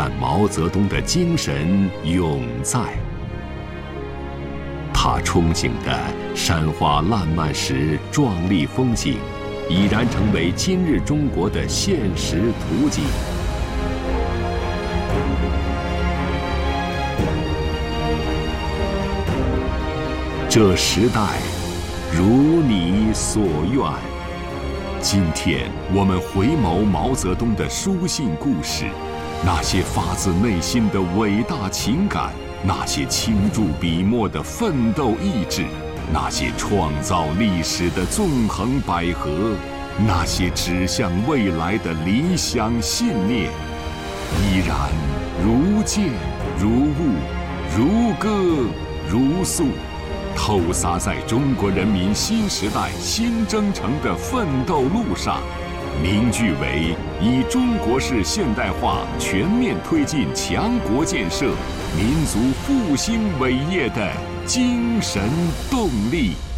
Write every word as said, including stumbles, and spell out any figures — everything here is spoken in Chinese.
但毛泽东的精神永在。他憧憬的山花烂漫时壮丽风景，已然成为今日中国的现实图景。这时代如你所愿。今天我们回眸毛泽东的书信故事，那些发自内心的伟大情感，那些倾注笔墨的奋斗意志，那些创造历史的纵横捭阖，那些指向未来的理想信念，依然如见如悟，如歌如诉，透洒在中国人民新时代新征程的奋斗路上，凝聚为以中国式现代化全面推进强国建设、民族复兴伟业的精神动力。